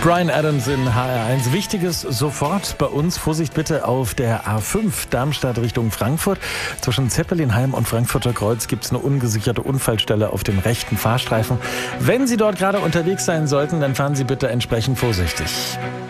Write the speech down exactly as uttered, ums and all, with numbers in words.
Bryan Adams in H R eins. Wichtiges sofort bei uns. Vorsicht bitte auf der A fünf Darmstadt Richtung Frankfurt. Zwischen Zeppelinheim und Frankfurter Kreuz gibt es eine ungesicherte Unfallstelle auf dem rechten Fahrstreifen. Wenn Sie dort gerade unterwegs sein sollten, dann fahren Sie bitte entsprechend vorsichtig.